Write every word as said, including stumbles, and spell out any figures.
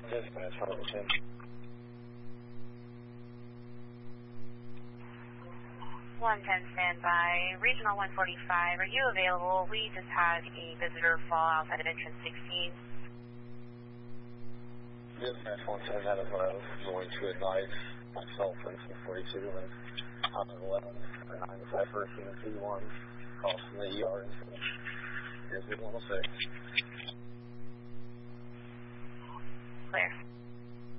Dispatch, one hundred ten. one ten standby, Regional one forty-five, are you available? We just had a visitor fall outside of entrance sixteen. Dispatch one ten, that is what I was going to advise myself in two forty-two and on eleven or nine Cypher, C N C one, crossing the E R. Here's the one oh six. Clear.